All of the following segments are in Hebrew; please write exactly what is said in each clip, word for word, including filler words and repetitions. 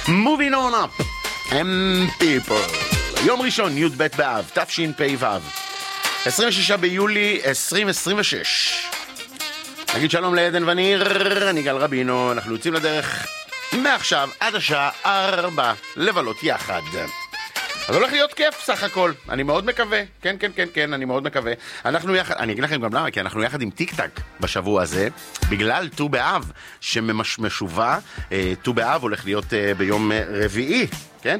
Moving on up, M people. יום ראשון, י' ב' באב, תשפ"ו, עשרים ושישה ביולי עשרים עשרים ושש. נגיד שלום לעדן וניר, אני גל רבינו, אנחנו יוצאים לדרך מעכשיו עד השעה ארבע לבלות יחד. אז הולך להיות כיף סך הכל, אני מאוד מקווה, כן, כן, כן, כן, אני מאוד מקווה. אנחנו יחד, אני אגיד לכם גם למה, כי אנחנו יחד עם טיק טק בשבוע הזה, בגלל ט"ו באב שמשובה, ט"ו באב הולך להיות ביום רביעי, כן?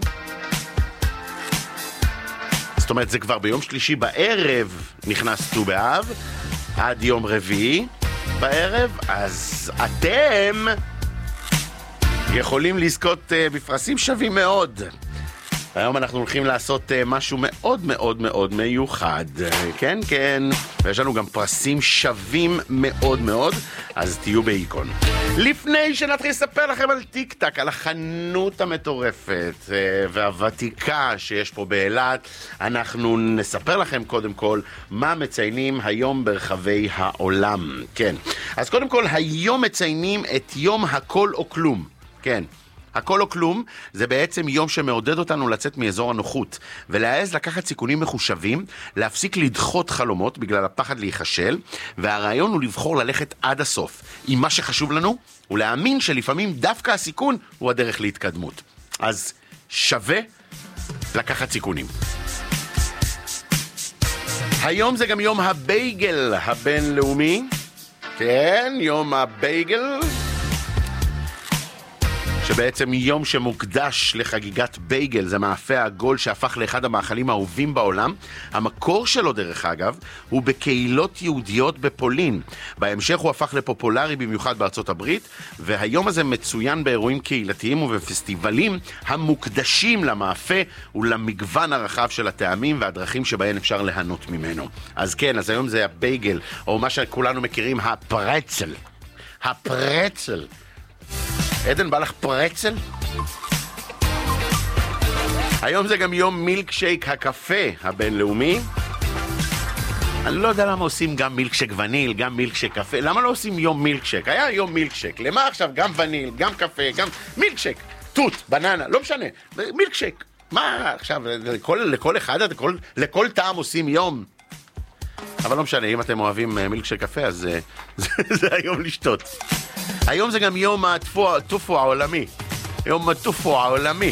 זאת אומרת, זה כבר ביום שלישי בערב נכנס ט"ו באב, עד יום רביעי בערב, אז אתם יכולים לזכות בפרסים שווים מאוד. היום אנחנו הולכים לעשות משהו מאוד מאוד מאוד מיוחד, כן, כן, ויש לנו גם פרסים שווים מאוד מאוד, אז תהיו באיקון. לפני שנתחיל לספר לכם על טיק טק, על החנות המטורפת והוותיקה שיש פה באילת, אנחנו נספר לכם קודם כל מה מציינים היום ברחבי העולם. כן, אז קודם כל היום מציינים את יום הכל או כלום, כן. הכל או כלום זה בעצם יום שמעודד אותנו לצאת מאזור הנוחות ולהעז לקחת סיכונים מחושבים, להפסיק לדחות חלומות בגלל הפחד להיחשל, והרעיון הוא לבחור ללכת עד הסוף עם מה שחשוב לנו ולהאמין שלפעמים דווקא הסיכון הוא הדרך להתקדמות. אז שווה לקחת סיכונים. היום זה גם יום הבייגל הבינלאומי, כן, יום הבייגל, שבעצם יום שמוקדש לחגיגת בייגל, זה מאפה העגול שהפך לאחד המאכלים האהובים בעולם. המקור שלו דרך אגב הוא בקהילות יהודיות בפולין. בהמשך הוא הפך לפופולרי במיוחד בארצות הברית, והיום הזה מצוין באירועים קהילתיים ובפסטיבלים המוקדשים למאפה ולמגוון הרחב של הטעמים והדרכים שבהן אפשר ליהנות ממנו. אז כן, אז היום זה הבייגל, או מה שכולנו מכירים, הפרצל. הפרצל. עדן, בא לך פרצל? היום זה גם יום מילקשייק הקפה הבינלאומי. אני לא יודע למה עושים גם מילקשייק וניל, גם מילקשייק קפה. למה לא עושים יום מילקשייק? היה יום מילקשייק. למה עכשיו גם וניל, גם קפה, גם מילקשייק? תות, בננה, לא משנה. מילקשייק. מה עכשיו? לכל, לכל אחד, לכל, לכל טעם עושים יום. אבל לא משנה, אם אתם אוהבים מילקשייק קפה, אז זה, זה, זה היום לשתות. היום זה גם יום הטופו העולמי. יום הטופו העולמי.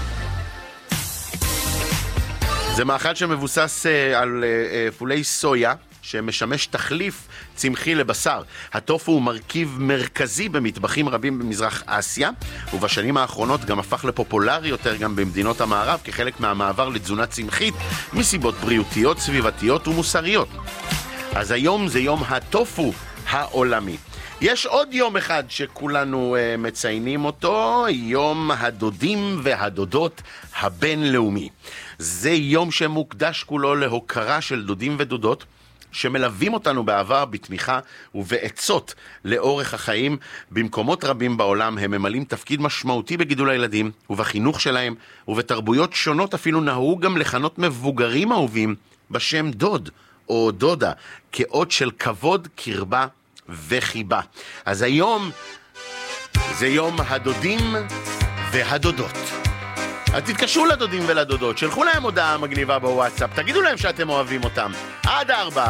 זה מאכל שמבוסס על פולי סויה, שמשמש תחליף צמחי לבשר. הטופו הוא מרכיב מרכזי במטבחים רבים במזרח אסיה, ובשנים האחרונות גם הפך לפופולרי יותר גם במדינות המערב, כחלק מהמעבר לתזונה צמחית, מסיבות בריאותיות, סביבתיות ומוסריות. אז היום זה יום הטופו העולמי. יש עוד יום אחד שכולנו uh, מציינים אותו, יום הדודים והדודות הבינלאומי. זה יום שמוקדש כולו להוקרה של דודים ודודות, שמלווים אותנו בעבר בתמיכה ובעצות לאורך החיים. במקומות רבים בעולם הם ממלאים תפקיד משמעותי בגידול הילדים ובחינוך שלהם, ובתרבויות שונות אפילו נהוג גם לכנות מבוגרים אהובים בשם דוד או דודה, כאות של כבוד, קרבה וחיבה. אז היום זה יום הדודים והדודות. אז תתקשרו לדודים ולדודות, שלחו להם הודעה מגניבה בוואטסאפ, תגידו להם שאתם אוהבים אותם. עד ארבע